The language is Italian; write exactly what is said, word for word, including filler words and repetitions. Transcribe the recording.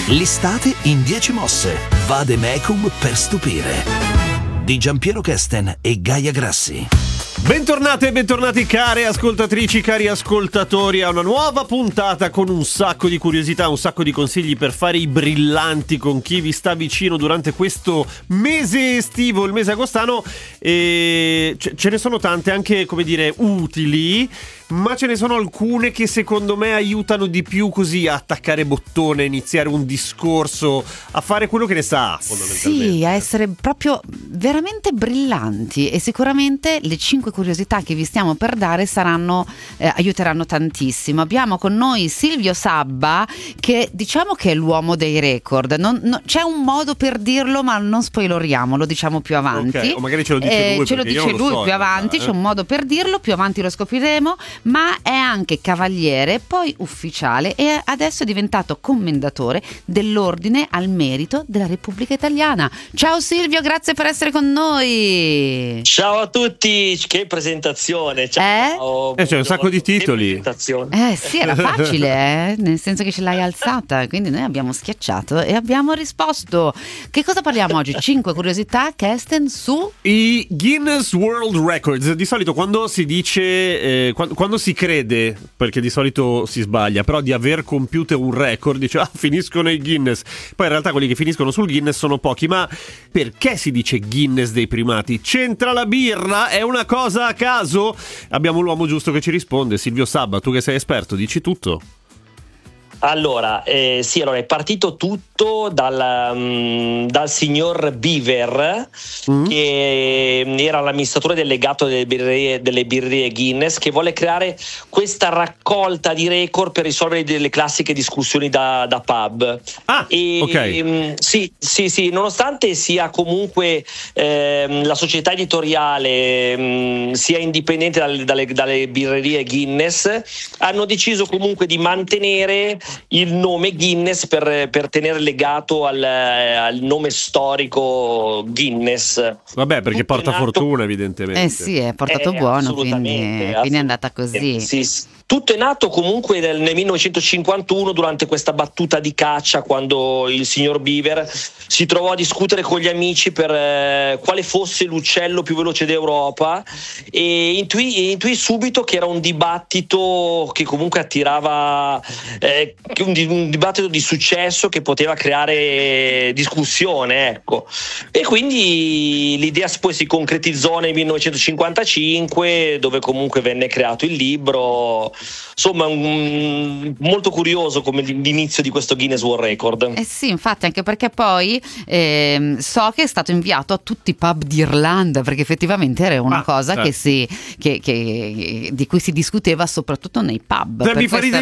L'estate in dieci mosse. Vademecum per stupire. Di Giampiero Kesten e Gaia Grassi. Bentornate e bentornati care ascoltatrici, cari ascoltatori a una nuova puntata con un sacco di curiosità, un sacco di consigli per fare i brillanti con chi vi sta vicino durante questo mese estivo, il mese agostano, e ce ne sono tante anche, come dire, utili, ma ce ne sono alcune che secondo me aiutano di più così a attaccare bottone, a iniziare un discorso, a fare quello che ne sa fondamentalmente. Sì, a essere proprio veramente brillanti, e sicuramente le cinque curiosità che vi stiamo per dare saranno eh, aiuteranno tantissimo. Abbiamo con noi Silvio Sabba, che diciamo che è l'uomo dei record. Non, no, c'è un modo per dirlo, ma non spoileriamo, lo diciamo più avanti. Okay, o magari ce lo dice lui, eh, ce lo dice lui so, più avanti, eh. C'è un modo per dirlo, più avanti lo scopriremo, ma è anche cavaliere, poi ufficiale, e adesso è diventato commendatore dell'Ordine al Merito della Repubblica Italiana. Ciao Silvio, grazie per essere con noi. Ciao a tutti, che presentazione. Ciao. Eh? Eh, c'è un sacco di titoli. Eh sì, era facile, eh? Nel senso che ce l'hai alzata, quindi noi abbiamo schiacciato e abbiamo risposto. Che cosa parliamo oggi? Cinque curiosità, Kesten, su i Guinness World Records. Di solito quando si dice eh, quando, quando si crede, perché di solito si sbaglia, però di aver compiuto un record, dice ah, finiscono i Guinness. Poi in realtà quelli che finiscono sul Guinness sono pochi. Ma perché si dice Guinness dei primati? C'entra la birra? È una cosa a caso? Abbiamo l'uomo giusto che ci risponde. Silvio Sabba, tu che sei esperto, dici tutto. Allora, eh, sì, allora è partito tutto dal, um, dal signor Beaver, mm. che era l'amministratore delegato delle birrerie, delle birrerie Guinness, che vuole creare questa raccolta di record per risolvere delle classiche discussioni da, da pub. Ah, e, ok. Um, sì, sì, sì, nonostante sia comunque ehm, la società editoriale um, sia indipendente dalle, dalle, dalle birrerie Guinness, hanno deciso comunque di mantenere il nome Guinness per, per tenere legato al, al nome storico Guinness. Vabbè, perché tutto porta nato... fortuna evidentemente. Eh sì, è portato eh, buono, quindi, quindi è andata così. Eh, sì, sì. Tutto è nato comunque nel, nel millenovecentocinquantuno, durante questa battuta di caccia, quando il signor Beaver si trovò a discutere con gli amici per eh, quale fosse l'uccello più veloce d'Europa, e intuì, intuì subito che era un dibattito che comunque attirava eh, un, un dibattito di successo che poteva creare discussione, ecco. E quindi l'idea poi si concretizzò nel millenovecentocinquantacinque, dove comunque venne creato il libro. Insomma, un, molto curioso come l'inizio di questo Guinness World Record. Eh sì, infatti, anche perché poi eh, so che è stato inviato a tutti i pub d'Irlanda, perché effettivamente era una ah, cosa eh. che si, che, che, di cui si discuteva soppratutto nei pub. Beh, mi fa ridere